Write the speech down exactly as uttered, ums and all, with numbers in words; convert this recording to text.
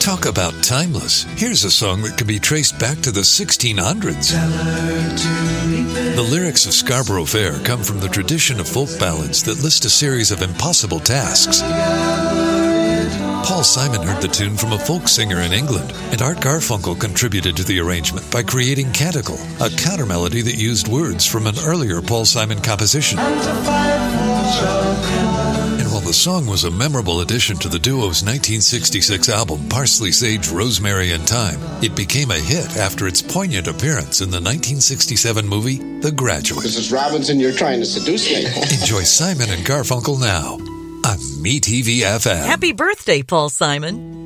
Talk about timeless. Here's a song that can be traced back to the sixteen hundreds. The lyrics of Scarborough Fair come from the tradition of folk ballads that list a series of impossible tasks. Paul Simon heard the tune from a folk singer in England, and Art Garfunkel contributed to the arrangement by creating Canticle, a counter-melody that used words from an earlier Paul Simon composition. And while the song was a memorable addition to the duo's nineteen sixty-six album Parsley, Sage, Rosemary and Thyme, it became a hit after its poignant appearance in the nineteen sixty-seven movie The Graduate. Missus Robinson, you're trying to seduce me. Enjoy Simon and Garfunkel now on Me T V F M. Happy birthday, Paul Simon.